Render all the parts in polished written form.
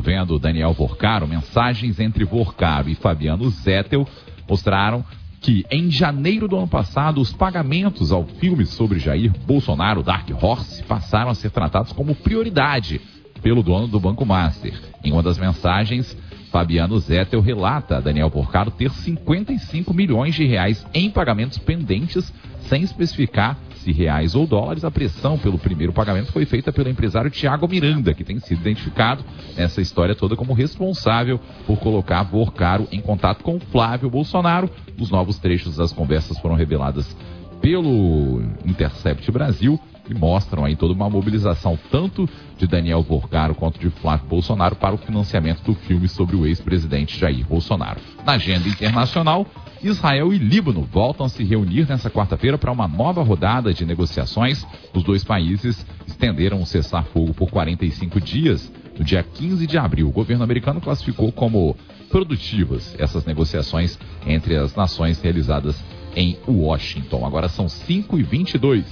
envolvendo Daniel Vorcaro, mensagens entre Vorcaro e Fabiano Zettel mostraram que em janeiro do ano passado os pagamentos ao filme sobre Jair Bolsonaro, Dark Horse, passaram a ser tratados como prioridade pelo dono do Banco Master. Em uma das mensagens, Fabiano Zettel relata a Daniel Vorcaro ter 55 milhões de reais em pagamentos pendentes, sem especificar se reais ou dólares. A pressão pelo primeiro pagamento foi feita pelo empresário Thiago Miranda, que tem sido identificado nessa história toda como responsável por colocar Vorcaro em contato com Flávio Bolsonaro. Os novos trechos das conversas foram reveladas pelo Intercept Brasil e mostram aí toda uma mobilização tanto de Daniel Vorcaro quanto de Flávio Bolsonaro para o financiamento do filme sobre o ex-presidente Jair Bolsonaro. Na agenda internacional, Israel e Líbano voltam a se reunir nessa quarta-feira para uma nova rodada de negociações. Os dois países estenderam o cessar-fogo por 45 dias no dia 15 de abril. O governo americano classificou como produtivas essas negociações entre as nações realizadas em Washington. Agora são 5h22.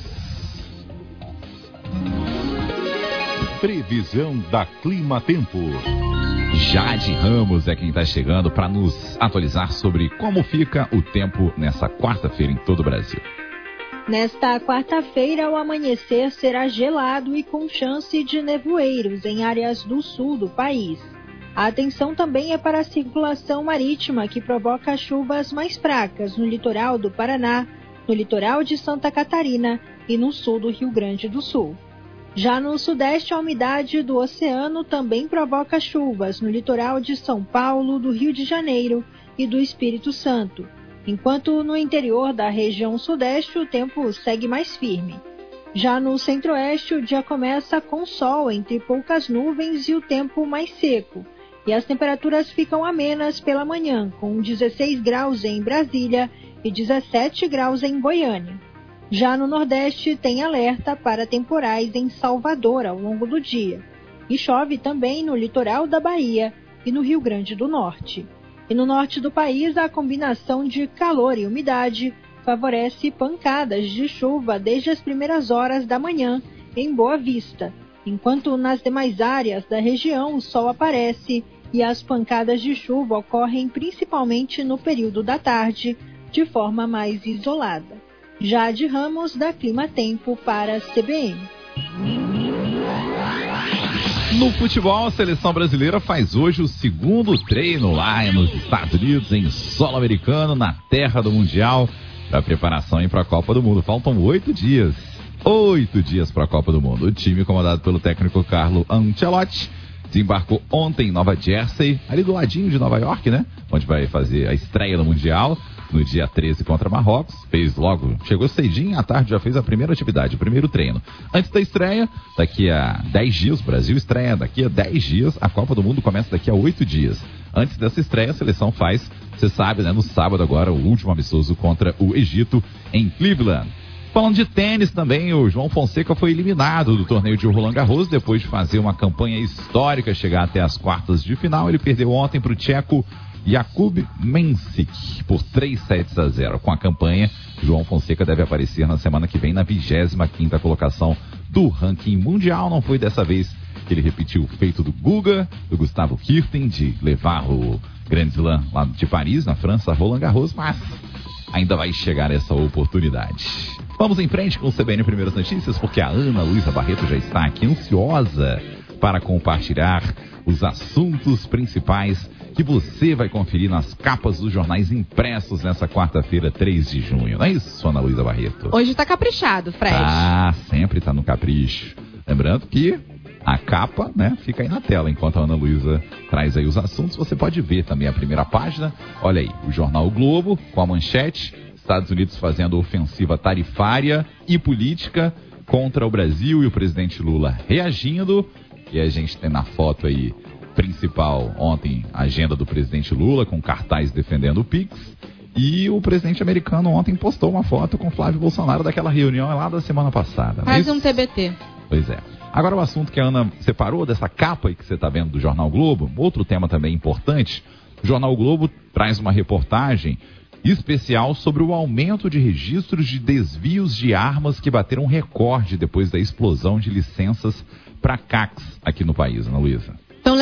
Previsão da Clima Tempo. Jade Ramos é quem está chegando para nos atualizar sobre como fica o tempo nessa quarta-feira em todo o Brasil. Nesta quarta-feira, o amanhecer será gelado e com chance de nevoeiros em áreas do sul do país. A atenção também é para a circulação marítima, que provoca chuvas mais fracas no litoral do Paraná, no litoral de Santa Catarina e no sul do Rio Grande do Sul. Já no sudeste, a umidade do oceano também provoca chuvas no litoral de São Paulo, do Rio de Janeiro e do Espírito Santo, enquanto no interior da região sudeste o tempo segue mais firme. Já no centro-oeste, o dia começa com sol entre poucas nuvens e o tempo mais seco, e as temperaturas ficam amenas pela manhã, com 16 graus em Brasília e 17 graus em Goiânia. Já no Nordeste, tem alerta para temporais em Salvador ao longo do dia. E chove também no litoral da Bahia e no Rio Grande do Norte. E no norte do país, a combinação de calor e umidade favorece pancadas de chuva desde as primeiras horas da manhã em Boa Vista, enquanto nas demais áreas da região o sol aparece e as pancadas de chuva ocorrem principalmente no período da tarde, de forma mais isolada. Jade Ramos, da Clima Tempo, para a CBN. No futebol, a seleção brasileira faz hoje o segundo treino lá nos Estados Unidos, em solo americano, na terra do Mundial, para preparação e para a Copa do Mundo. Faltam 8 dias. 8 dias para a Copa do Mundo. O time, comandado pelo técnico Carlo Ancelotti, desembarcou ontem em Nova Jersey, ali do ladinho de Nova York, né? Onde vai fazer a estreia no Mundial, no dia 13 contra Marrocos. Chegou cedinho, à tarde já fez a primeira atividade, o primeiro treino. Antes da estreia, daqui a 10 dias, o Brasil estreia daqui a 10 dias, a Copa do Mundo começa daqui a 8 dias. Antes dessa estreia, a seleção faz, você sabe, né, no sábado agora, o último amistoso contra o Egito, em Cleveland. Falando de tênis também, o João Fonseca foi eliminado do torneio de Roland Garros depois de fazer uma campanha histórica, chegar até as quartas de final. Ele perdeu ontem para o tcheco Jakub Mensik por 3-0. Com a campanha, João Fonseca deve aparecer na semana que vem na 25ª colocação do ranking mundial. Não foi dessa vez que ele repetiu o feito do Guga, do Gustavo Kirten, de levar o Grand Slam lá de Paris, na França, Roland Garros, mas ainda vai chegar essa oportunidade. Vamos em frente com o CBN Primeiras Notícias, porque a Ana Luísa Barreto já está aqui ansiosa para compartilhar os assuntos principais que você vai conferir nas capas dos jornais impressos nessa quarta-feira, 3 de junho. Não é isso, Ana Luísa Barreto? Hoje tá caprichado, Fred. Ah, sempre tá no capricho. Lembrando que a capa, né, fica aí na tela. Enquanto a Ana Luísa traz aí os assuntos, você pode ver também a primeira página. Olha aí, o jornal o Globo, com a manchete: Estados Unidos fazendo ofensiva tarifária e política contra o Brasil, e o presidente Lula reagindo. E a gente tem na foto aí principal ontem a agenda do presidente Lula com cartaz defendendo o Pix. E o presidente americano ontem postou uma foto com Flávio Bolsonaro daquela reunião lá da semana passada. Faz um TBT. Pois é. Agora o assunto que a Ana separou dessa capa aí que você está vendo do Jornal Globo, outro tema também importante. O Jornal Globo traz uma reportagem especial sobre o aumento de registros de desvios de armas que bateram recorde depois da explosão de licenças para CACs aqui no país, Ana Luísa.